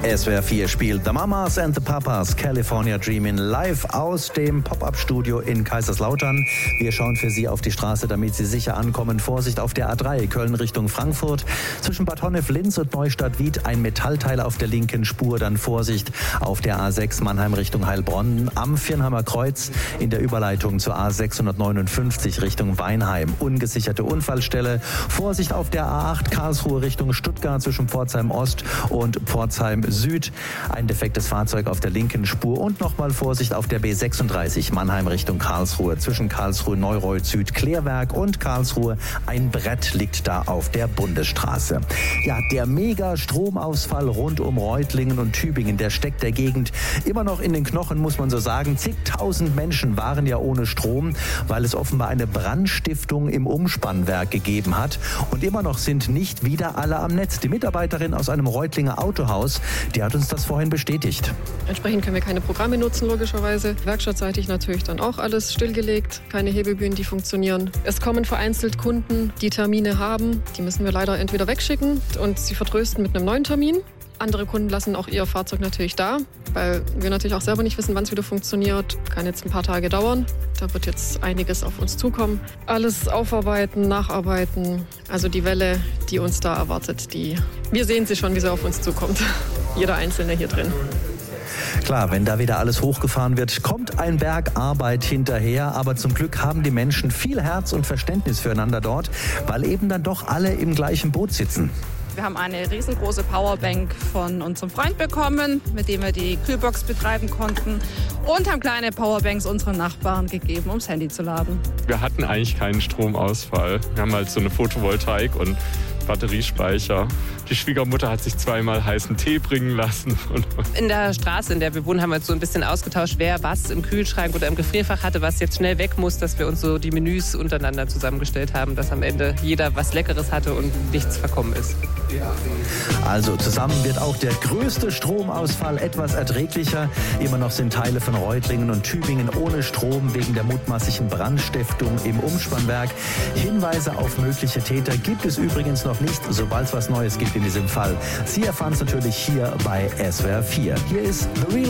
SWR 4 spielt The Mamas and the Papas California Dreamin' live aus dem Pop-Up-Studio in Kaiserslautern. Wir schauen für Sie auf die Straße, damit Sie sicher ankommen. Vorsicht auf der A3 Köln Richtung Frankfurt. Zwischen Bad Honnef, Linz und Neustadt-Wied ein Metallteil auf der linken Spur. Dann Vorsicht auf der A6 Mannheim Richtung Heilbronn. Am Viernheimer Kreuz in der Überleitung zur A659 Richtung Weinheim. Ungesicherte Unfallstelle. Vorsicht auf der A8 Karlsruhe Richtung Stuttgart zwischen Pforzheim Ost und Pforzheim Süd. Ein defektes Fahrzeug auf der linken Spur und nochmal Vorsicht auf der B36 Mannheim Richtung Karlsruhe. Zwischen Karlsruhe Neureuth Süd Klärwerk und Karlsruhe ein Brett liegt da auf der Bundesstraße. Ja, der Mega-Stromausfall rund um Reutlingen und Tübingen, der steckt der Gegend immer noch in den Knochen, muss man so sagen. Zigtausend Menschen waren ja ohne Strom, weil es offenbar eine Brandstiftung im Umspannwerk gegeben hat. Und immer noch sind nicht wieder alle am Netz. Die Mitarbeiterin aus einem Reutlinger Autohaus, die hat uns das vorhin bestätigt. Entsprechend können wir keine Programme nutzen, logischerweise. Werkstattseitig natürlich dann auch alles stillgelegt. Keine Hebebühnen, die funktionieren. Es kommen vereinzelt Kunden, die Termine haben. Die müssen wir leider entweder wegschicken und sie vertrösten mit einem neuen Termin. Andere Kunden lassen auch ihr Fahrzeug natürlich da, weil wir natürlich auch selber nicht wissen, wann es wieder funktioniert. Kann jetzt ein paar Tage dauern. Da wird jetzt einiges auf uns zukommen. Alles aufarbeiten, nacharbeiten. Also die Welle, die uns da erwartet, wir sehen sie schon, wie sie auf uns zukommt. Jeder Einzelne hier drin. Klar, wenn da wieder alles hochgefahren wird, kommt ein Berg Arbeit hinterher. Aber zum Glück haben die Menschen viel Herz und Verständnis füreinander dort, weil eben dann doch alle im gleichen Boot sitzen. Wir haben eine riesengroße Powerbank von unserem Freund bekommen, mit dem wir die Kühlbox betreiben konnten, und haben kleine Powerbanks unseren Nachbarn gegeben, um das Handy zu laden. Wir hatten eigentlich keinen Stromausfall. Wir haben halt so eine Photovoltaik und Batteriespeicher. Die Schwiegermutter hat sich zweimal heißen Tee bringen lassen. In der Straße, in der wir wohnen, haben wir uns so ein bisschen ausgetauscht, wer was im Kühlschrank oder im Gefrierfach hatte, was jetzt schnell weg muss, dass wir uns so die Menüs untereinander zusammengestellt haben, dass am Ende jeder was Leckeres hatte und nichts verkommen ist. Also zusammen wird auch der größte Stromausfall etwas erträglicher. Immer noch sind Teile von Reutlingen und Tübingen ohne Strom wegen der mutmaßlichen Brandstiftung im Umspannwerk. Hinweise auf mögliche Täter gibt es übrigens noch nicht, sobald es was Neues gibt in diesem Fall. Sie erfahren es natürlich hier bei SWR 4. Hier ist The Real